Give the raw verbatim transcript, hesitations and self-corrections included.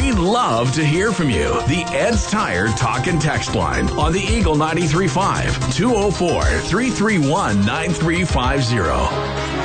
We'd love to hear from you. The Ed's Tire Talk and Text line on the Eagle ninety-three point five, two oh four, three three one, nine three five zero.